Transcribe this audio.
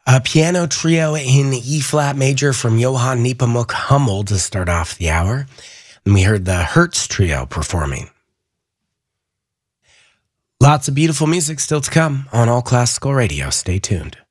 A piano trio in E-flat major from Johann Nepomuk Hummel to start off the hour. And we heard the Hertz Trio performing. Lots of beautiful music still to come on All Classical Radio. Stay tuned.